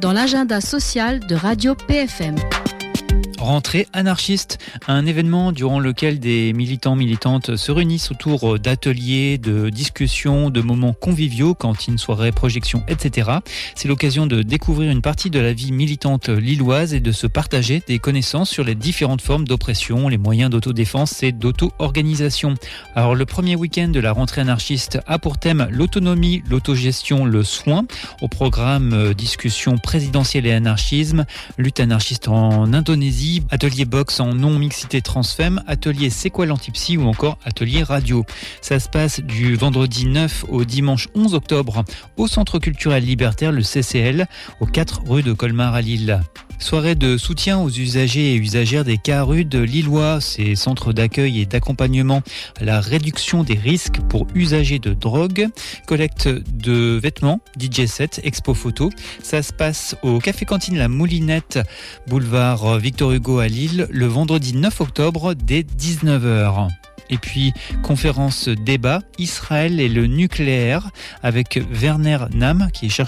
dans l'agenda social de Radio PFM. Rentrée anarchiste, un événement durant lequel des militants, militantes se réunissent autour d'ateliers, de discussions, de moments conviviaux, cantines, soirées, projections, etc. C'est l'occasion de découvrir une partie de la vie militante lilloise et de se partager des connaissances sur les différentes formes d'oppression, les moyens d'autodéfense et d'auto-organisation. Alors le premier week-end de la rentrée anarchiste a pour thème l'autonomie, l'autogestion, le soin. Au programme discussion présidentielle et anarchisme, lutte anarchiste en Indonésie, atelier boxe en non-mixité transfemme, atelier c'est quoi l'antipsy ou encore atelier radio. Ça se passe du vendredi 9 au dimanche 11 octobre au Centre culturel libertaire, le CCL, aux 4 rue de Colmar à Lille. Soirée de soutien aux usagers et usagères des CARUD lillois, ces centres d'accueil et d'accompagnement à la réduction des risques pour usagers de drogue, collecte de vêtements, DJ set, expo photo. Ça se passe au Café Cantine La Moulinette, boulevard Victor Hugo à Lille, le vendredi 9 octobre dès 19h. Et puis, conférence débat, Israël et le nucléaire, avec Werner Nam, qui est chercheur